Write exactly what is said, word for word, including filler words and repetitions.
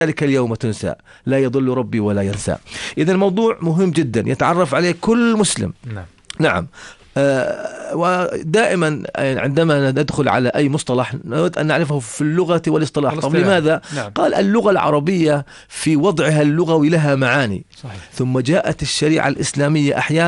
ذلك اليوم تنسى لا يضل ربي ولا ينسى. إذا الموضوع مهم جدا يتعرف عليه كل مسلم. نعم. نعم. آه ودائما عندما ندخل على أي مصطلح نود أن نعرفه في اللغة والاصطلاح. طب لماذا؟ نعم. قال اللغة العربية في وضعها اللغوي لها معاني. صحيح. ثم جاءت الشريعة الإسلامية أحيانا